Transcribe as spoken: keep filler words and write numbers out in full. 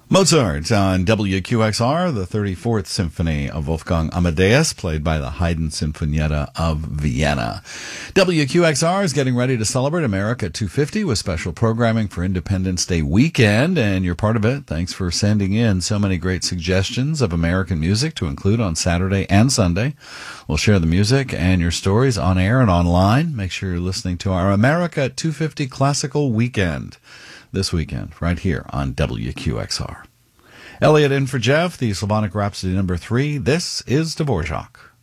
Mozart on W Q X R, the thirty-fourth Symphony of Wolfgang Amadeus, played by the Haydn Sinfonietta of Vienna. W Q X R is getting ready to celebrate America two fifty with special programming for Independence Day weekend, and you're part of it. Thanks for sending in so many great suggestions of American music to include on Saturday and Sunday. We'll share the music and your stories on air and online. Make sure you're listening to our America two fifty Classical Weekend this weekend, right here on W Q X R. Elliot in for Jeff, the Slavonic Rhapsody number three. This is Dvorak.